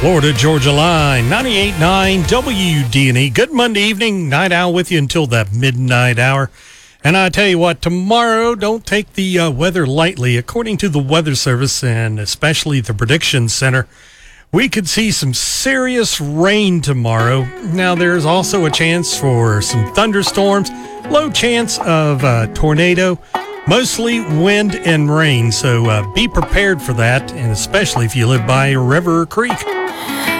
Florida Georgia Line, 98.9 WDNE. Good Monday evening, Night Owl with you until that midnight hour. And I tell you what, tomorrow, don't take the weather lightly. According to the Weather Service and especially the Prediction Center, we could see some serious rain tomorrow. Now, there's also a chance for some thunderstorms, low chance of tornado, mostly wind and rain. So be prepared for that, and especially if you live by a river or creek.